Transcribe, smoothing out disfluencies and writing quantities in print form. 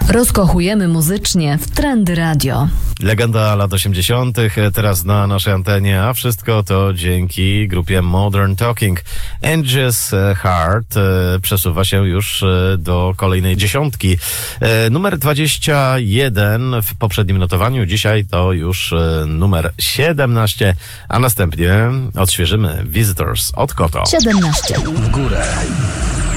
Rozkochujemy muzycznie w Trendy Radio. Legenda lat 80. teraz na naszej antenie, a wszystko to dzięki grupie Modern Talking. Angie's Heart przesuwa się już do kolejnej dziesiątki. Numer 21 w poprzednim notowaniu, dzisiaj to już numer 17, a następnie odświeżymy Visitors od Koto. 17. W górę.